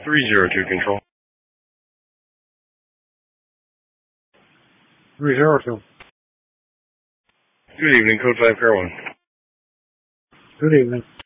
302 control. 302. Good evening, Code 5 Pair 1. Good evening.